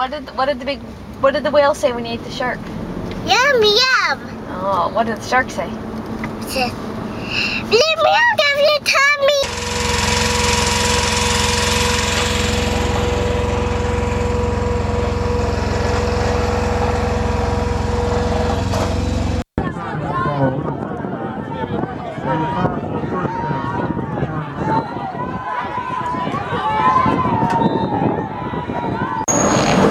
what did the whale say when he ate the shark? Yum, yum. Oh, what did the shark say? It says, let me out of your tummy. Oh.